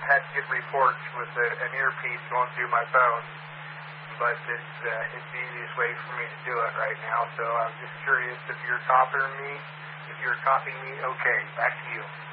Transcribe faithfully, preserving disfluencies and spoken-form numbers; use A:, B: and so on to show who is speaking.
A: had good reports with a, an earpiece going through my phone, but it's uh, it's the easiest way for me to do it right now. So I'm just curious if you're copying me. If you're copying me, okay, back to you.